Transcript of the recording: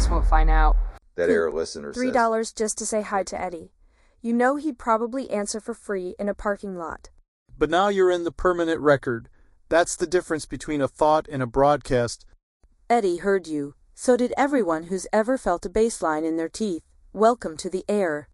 just won't find out. That error listener says. $3 just to say hi to Eddie. You know he'd probably answer for free in a parking lot. But now you're in the permanent record. That's the difference between a thought and a broadcast. Eddie heard you. So did everyone who's ever felt a bass line in their teeth. Welcome to the air.